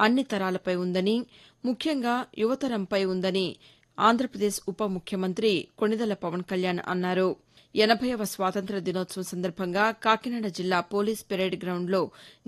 అన్ని తరాలపై ఉందని, ముఖ్యంగా యువతరంపై ఉందని ఆంధ్రప్రదేశ్ ఉప ముఖ్యమంత్రి కొణిదెల పవన్ కళ్యాణ్ అన్నారు. 80వ స్వాతంత్ర్య దినోత్సవం సందర్భంగా కాకినాడ జిల్లా పోలీస్ పెరేడ్ గ్రౌండ్లో